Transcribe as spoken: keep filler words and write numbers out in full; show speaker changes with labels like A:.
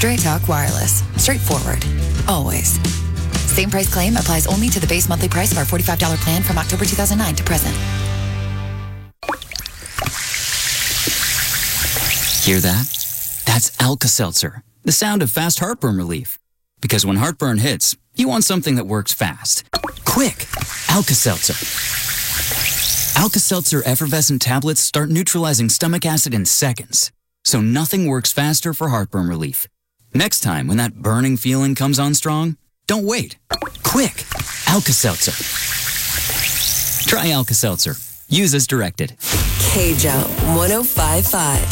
A: Straight Talk Wireless. Straightforward. Always. Same price claim applies only to the base monthly price of our forty-five dollars plan from October two thousand nine to present.
B: Hear that? That's Alka-Seltzer, the sound of fast heartburn relief. Because when heartburn hits, you want something that works fast. Quick! Alka-Seltzer. Alka-Seltzer effervescent tablets start neutralizing stomach acid in seconds. So nothing works faster for heartburn relief. Next time when that burning feeling comes on strong, don't wait. Quick! Alka-Seltzer. Try Alka-Seltzer. Use as directed.
C: K J O one oh five point five.